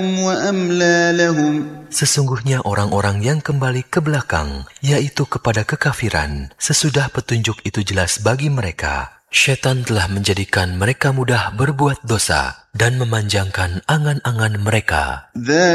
وأملى لهم. Sesungguhnya orang-orang yang kembali ke belakang, yaitu kepada kekafiran, sesudah petunjuk itu jelas bagi mereka, syaitan telah menjadikan mereka mudah berbuat dosa dan memanjangkan angan-angan mereka.